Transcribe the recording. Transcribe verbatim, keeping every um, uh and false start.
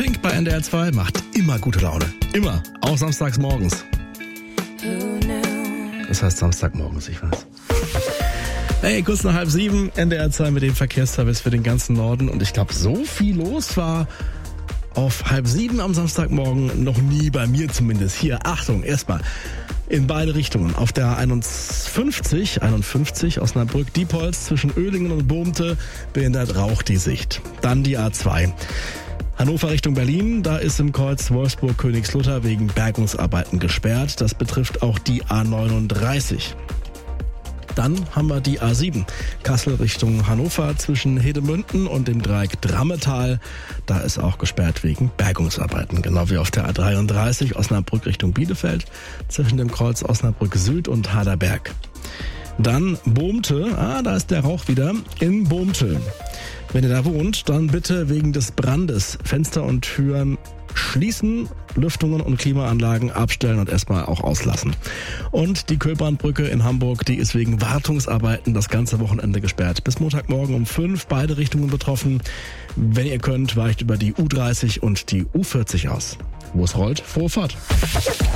Pink bei N D R zwei macht immer gute Laune. Immer. Auch samstags morgens. Das heißt Samstagmorgens, ich weiß. Hey, kurz nach halb sieben, N D R zwei mit dem Verkehrsservice für den ganzen Norden. Und ich glaube, so viel los war auf halb sieben am Samstagmorgen noch nie, bei mir zumindest. Hier, Achtung, erstmal in beide Richtungen. Auf der einundfünfzig, einundfünfzig Osnabrück-Diepholz zwischen Oehlingen und Bohmte behindert Rauch die Sicht. Dann die A zwei. Hannover Richtung Berlin, da ist im Kreuz Wolfsburg-Königslutter wegen Bergungsarbeiten gesperrt. Das betrifft auch die A neununddreißig. Dann haben wir die A sieben, Kassel Richtung Hannover zwischen Hedemünden und dem Dreieck Drammetal. Da ist auch gesperrt wegen Bergungsarbeiten. Genau wie auf der A dreiunddreißig, Osnabrück Richtung Bielefeld zwischen dem Kreuz Osnabrück Süd und Haderberg. Dann Bohmte, ah, da ist der Rauch wieder, in Bohmte. Wenn ihr da wohnt, dann bitte wegen des Brandes Fenster und Türen schließen, Lüftungen und Klimaanlagen abstellen und erstmal auch auslassen. Und die Köhlbrandbrücke in Hamburg, die ist wegen Wartungsarbeiten das ganze Wochenende gesperrt. Bis Montagmorgen um fünf, beide Richtungen betroffen. Wenn ihr könnt, weicht über die U dreißig und die U vierzig aus. Wo es rollt, frohe Fahrt.